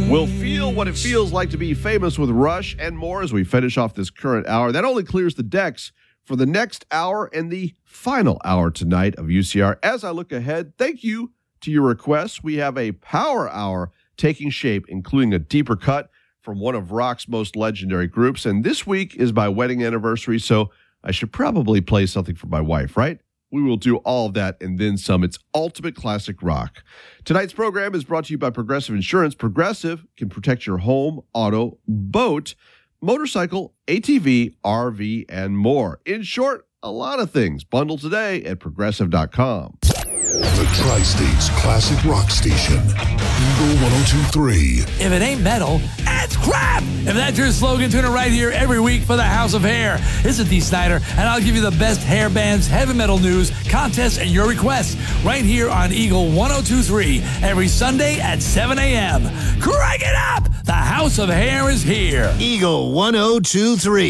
We'll feel what it feels like to be famous with Rush and more as we finish off this current hour. That only clears the decks for the next hour and the final hour tonight of UCR. As I look ahead, thank you to your requests. We have a power hour taking shape, including a deeper cut from one of rock's most legendary groups. And this week is my wedding anniversary, so I should probably play something for my wife, right? We will do all of that and then some. It's ultimate classic rock. Tonight's program is brought to you by Progressive Insurance. Progressive can protect your home, auto, boat, motorcycle, ATV, RV, and more. In short, a lot of things. Bundle today at Progressive.com. The Tri-State's classic rock station, Eagle 102.3. If it ain't metal, it's crap! If that's your slogan, tune it right here every week for the House of Hair. This is Dee Snider, and I'll give you the best hair bands, heavy metal news, contests, and your requests right here on Eagle 102.3 every Sunday at 7 a.m. Crank it up! The House of Hair is here. Eagle 102.3.